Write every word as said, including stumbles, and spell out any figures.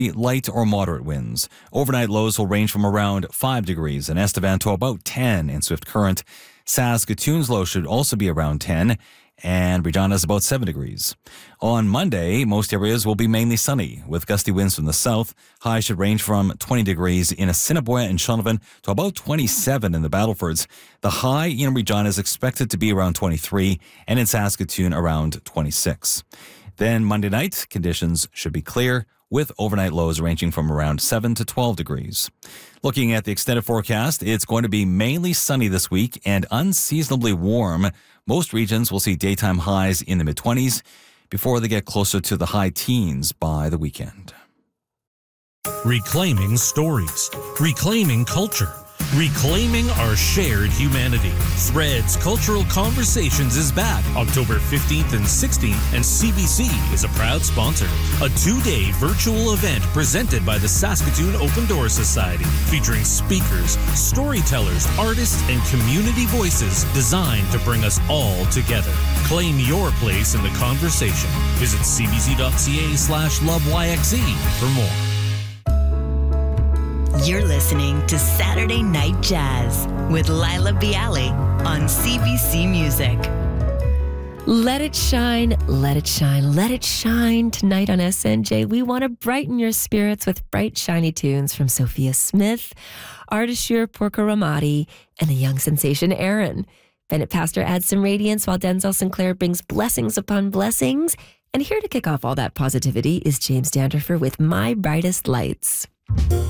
light or moderate winds. Overnight lows will range from around five degrees in Estevan to about ten in Swift Current. Saskatoon's low should also be around ten, and Regina is about seven degrees. On Monday, most areas will be mainly sunny, with gusty winds from the south. Highs should range from twenty degrees in Assiniboia and Shaunavon to about twenty-seven in the Battlefords. The high in Regina is expected to be around twenty-three, and in Saskatoon around twenty-six. Then Monday night, conditions should be clear, with overnight lows ranging from around seven to twelve degrees. Looking at the extended forecast, it's going to be mainly sunny this week and unseasonably warm. Most regions will see daytime highs in the mid-twenties before they get closer to the high teens by the weekend. Reclaiming stories, reclaiming culture, reclaiming our shared humanity. Threads Cultural Conversations is back October fifteenth and sixteenth, and C B C is a proud sponsor. A two-day virtual event presented by the Saskatoon Open Door Society, featuring speakers, storytellers, artists, and community voices designed to bring us all together. Claim your place in the conversation. Visit cbc.ca slash loveyxe for more. You're listening to Saturday Night Jazz with Lila Bialy on C B C Music. Let it shine, let it shine, let it shine tonight on S N J. We want to brighten your spirits with bright, shiny tunes from Sophia Smith, Ardeshir Porcaramati, and the young sensation Aaron. Bennett Pastor adds some radiance while Denzel Sinclair brings blessings upon blessings. And here to kick off all that positivity is James Danderfer with My Brightest Lights.